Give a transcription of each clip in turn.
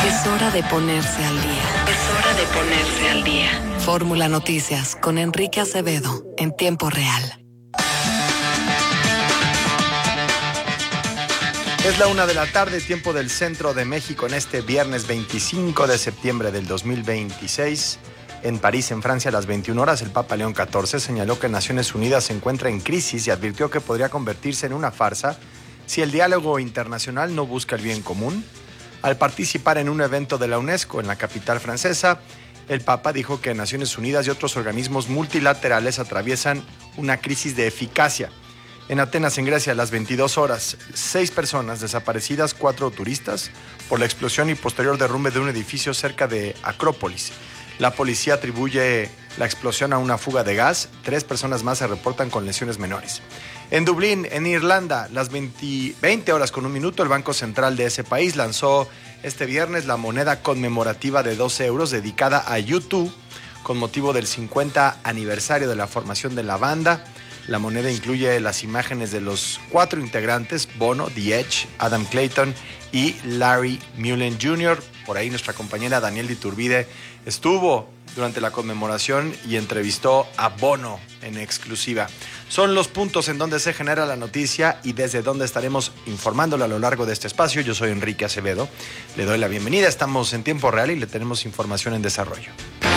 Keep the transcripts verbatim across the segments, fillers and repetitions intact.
Es hora de ponerse al día. Es hora de ponerse al día. Fórmula Noticias con Enrique Acevedo en tiempo real. Es la una de la tarde, tiempo del centro de México, en este viernes veinticinco de septiembre del dos mil veintiséis. En París, en Francia, a las veintiuna horas, el Papa León catorce señaló que Naciones Unidas se encuentra en crisis y advirtió que podría convertirse en una farsa si el diálogo internacional no busca el bien común. Al participar en un evento de la UNESCO en la capital francesa, el Papa dijo que Naciones Unidas y otros organismos multilaterales atraviesan una crisis de eficacia. En Atenas, en Grecia, a las veintidós horas, seis personas desaparecidas, cuatro turistas, por la explosión y posterior derrumbe de un edificio cerca de Acrópolis. La policía atribuye la explosión a una fuga de gas. Tres personas más se reportan con lesiones menores. En Dublín, en Irlanda, las veinte, veinte horas con un minuto, el Banco Central de ese país lanzó este viernes la moneda conmemorativa de doce euros dedicada a U dos con motivo del cincuenta aniversario de la formación de la banda. La moneda incluye las imágenes de los cuatro integrantes, Bono, The Edge, Adam Clayton y Larry Mullen junior Por ahí nuestra compañera Daniel Iturbide estuvo durante la conmemoración y entrevistó a Bono en exclusiva. Son los puntos en donde se genera la noticia y desde donde estaremos informándole a lo largo de este espacio. Yo soy Enrique Acevedo, le doy la bienvenida. Estamos en tiempo real y le tenemos información en desarrollo.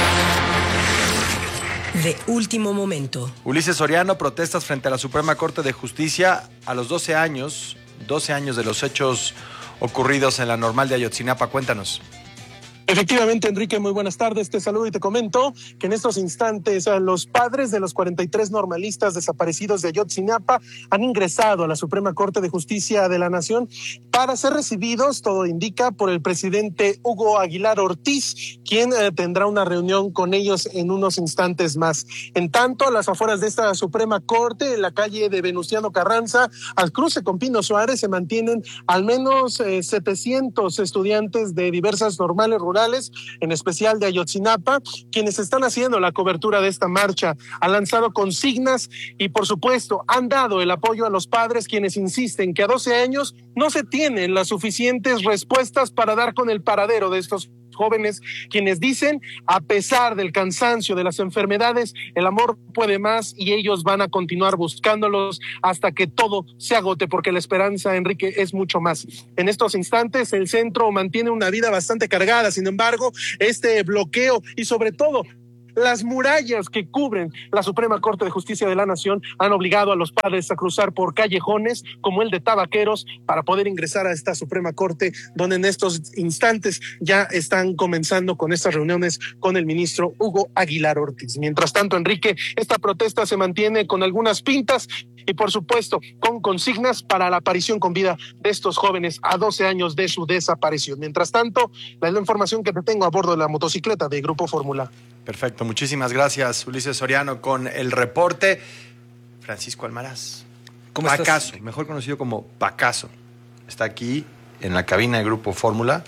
De último momento. Ulises Soriano, protestas frente a la Suprema Corte de Justicia a los doce años, doce años de los hechos ocurridos en la Normal de Ayotzinapa. Cuéntanos. Efectivamente, Enrique, muy buenas tardes. Te saludo y te comento que en estos instantes los padres de los cuarenta y tres normalistas desaparecidos de Ayotzinapa han ingresado a la Suprema Corte de Justicia de la Nación para ser recibidos, todo indica, por el presidente Hugo Aguilar Ortiz, quien eh, tendrá una reunión con ellos en unos instantes más. En tanto, a las afueras de esta Suprema Corte, en la calle de Venustiano Carranza, al cruce con Pino Suárez, se mantienen al menos eh, setecientos estudiantes de diversas normales rurales, en especial de Ayotzinapa, quienes están haciendo la cobertura de esta marcha. Han lanzado consignas y, por supuesto, han dado el apoyo a los padres, quienes insisten que a doce años no se tienen las suficientes respuestas para dar con el paradero de estos jóvenes, quienes dicen, a pesar del cansancio, de las enfermedades, el amor puede más y ellos van a continuar buscándolos hasta que todo se agote, porque la esperanza, Enrique, es mucho más. En estos instantes, el centro mantiene una vida bastante cargada. Sin embargo, este bloqueo y sobre todo las murallas que cubren la Suprema Corte de Justicia de la Nación han obligado a los padres a cruzar por callejones como el de Tabaqueros para poder ingresar a esta Suprema Corte, donde en estos instantes ya están comenzando con estas reuniones con el ministro Hugo Aguilar Ortiz. Mientras tanto, Enrique, esta protesta se mantiene con algunas pintas y, por supuesto, con consignas para la aparición con vida de estos jóvenes a doce años de su desaparición. Mientras tanto, la información que te tengo a bordo de la motocicleta de Grupo Fórmula. Perfecto, muchísimas gracias, Ulises Soriano, con el reporte. Francisco Almaraz. ¿Cómo Pacaso, estás? mejor conocido como Pacaso. Está aquí en la cabina de Grupo Fórmula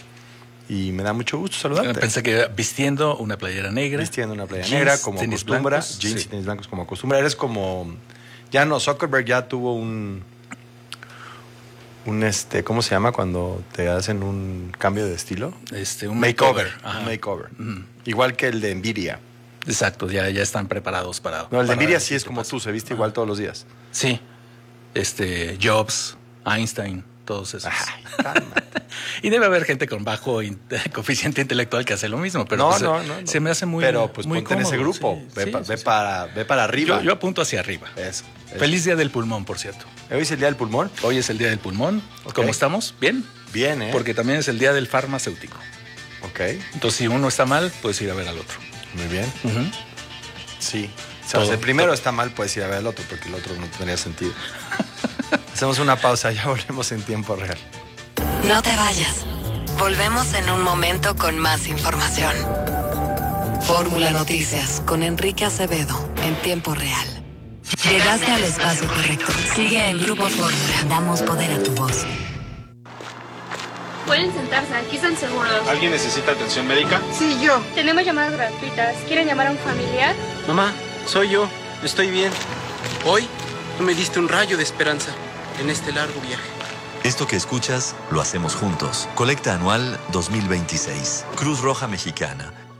y me da mucho gusto saludarte. Pensé que vistiendo una playera negra. Vistiendo una playera jeans, negra, como tenis acostumbra. blancos, Jeans sí. y tenis blancos como acostumbra. Eres como... Ya no, Zuckerberg ya tuvo un... un este, ¿cómo se llama cuando te hacen un cambio de estilo? Este, un makeover. makeover. Un makeover. Mm. Igual que el de Nvidia. Exacto, ya, ya están preparados para... No, el de para Nvidia ver sí qué es como pasa. tú, se viste Ah. igual todos los días. Sí, este, Jobs, Einstein, todos esos. Ay, cálmate. Y debe haber gente con bajo in- coeficiente intelectual que hace lo mismo, pero no, pues, no, no, no. se me hace muy Pero pues muy ponte en ese cómodo, grupo, sí, ve, sí, pa- sí, ve sí. Para, ve para arriba. Yo, yo apunto hacia arriba. Eso, eso. Feliz Día del Pulmón, por cierto. ¿Hoy es el día del pulmón? Hoy es el Día del Pulmón. Ok. ¿Cómo estamos? ¿Bien? Bien, ¿eh? Porque también es el Día del Farmacéutico. Ok, Entonces, si uno está mal, puedes ir a ver al otro. muy bien. Ujú. Sí. O sea, Todo, si el primero todo. está mal, puedes ir a ver al otro, porque el otro no tendría sentido. Hacemos una pausa, ya volvemos en tiempo real. No te vayas. Volvemos en un momento con más información. Fórmula Noticias con Enrique Acevedo en tiempo real. Llegaste al espacio correcto. Sigue en Grupo Fórmula. Damos poder a tu voz. Pueden sentarse, aquí están seguros. ¿Alguien necesita atención médica? Sí, yo. Tenemos llamadas gratuitas. ¿Quieren llamar a un familiar? Mamá, soy yo. Estoy bien. Hoy tú me diste un rayo de esperanza en este largo viaje. Esto que escuchas lo hacemos juntos. Colecta anual dos mil veintiséis. Cruz Roja Mexicana.